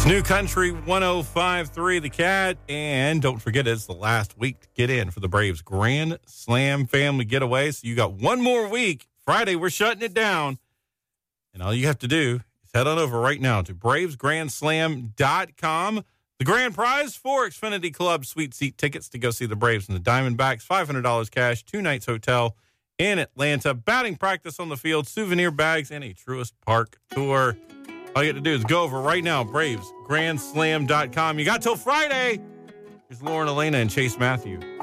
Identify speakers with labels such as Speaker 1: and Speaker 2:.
Speaker 1: It's New Country 105.3 The Cat. And don't forget, it's the last week to get in for the Braves Grand Slam Family Getaway. So you got one more week. Friday, we're shutting it down. And all you have to do is head on over right now to bravesgrandslam.com. The grand prize, 4 Xfinity Club suite seat tickets to go see the Braves and the Diamondbacks, $500 cash, 2 nights hotel in Atlanta, batting practice on the field, souvenir bags, and a Truist Park tour. All you have to do is go over right now, bravesgrandslam.com. You got till Friday. Here's Lauren Elena and Chase Matthew.